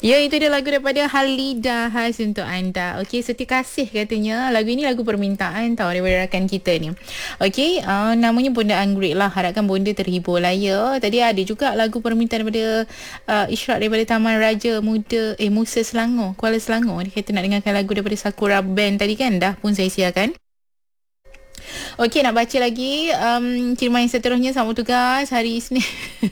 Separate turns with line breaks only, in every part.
Ya, itu dia lagu daripada Halida khas untuk anda. Okey, Seti Kasih katanya. Lagu ini lagu permintaan tau daripada rakan kita ni. Okey, namanya Bonda Anggrek lah. Harapkan Bonda terhibur lah ya. Tadi ada juga lagu permintaan daripada Ishraq daripada Taman Raja Musa Selangor, Kuala Selangor. Dia kata nak dengarkan lagu daripada Sakura Band tadi kan. Dah pun saya siarkan. Okey, nak baca lagi kiriman yang seterusnya. Selamat bertugas hari Isnin.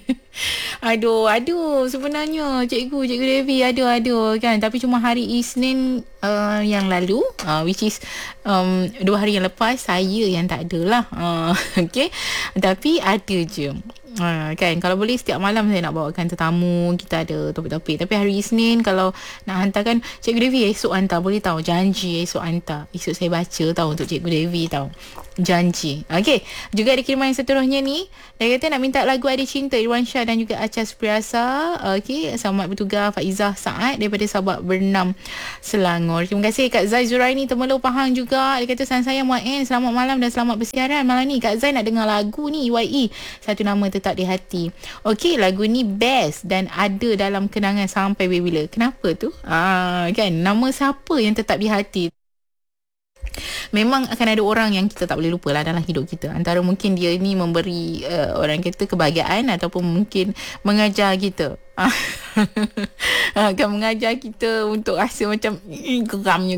Aduh sebenarnya cikgu Devi aduh kan, tapi cuma hari Isnin yang lalu, which is 2 hari yang lepas saya yang tak ada lah. Okey, tapi ada je. Kan, kalau boleh setiap malam saya nak bawakan tetamu, kita ada topik-topik. Tapi hari Isnin kalau nak hantarkan, Cikgu Devi esok hantar, boleh tahu, janji esok hantar. Esok saya baca tahu untuk Cikgu Devi tahu, janji. Okey, juga ada kiriman yang seterusnya ni. Dia kata nak minta lagu Ada Cinta Irwan Shah dan juga Acha Supriyasa. Okey, selamat bertugas Faizah Saad daripada Sabak Bernam Selangor. Terima kasih Kak Zai Zuraini Temerloh Pahang juga. Dia kata saya Muain, selamat malam dan selamat bersiaran malam ni. Kak Zai nak dengar lagu ni YE, Satu Nama Tetap di Hati. Okey, lagu ni best dan ada dalam kenangan sampai bila. Kenapa tu? Kan, nama siapa yang tetap di hati? Memang akan ada orang yang kita tak boleh lupa lah dalam hidup kita. Antara mungkin dia ni memberi orang kata kebahagiaan, ataupun mungkin mengajar kita. Akan mengajar kita untuk rasa macam geramnya